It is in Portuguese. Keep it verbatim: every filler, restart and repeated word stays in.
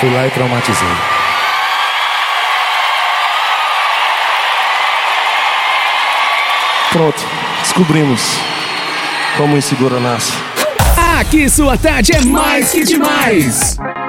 Fui lá e traumatizei. Pronto, descobrimos como o inseguro nasce. Aqui sua tarde é mais que demais.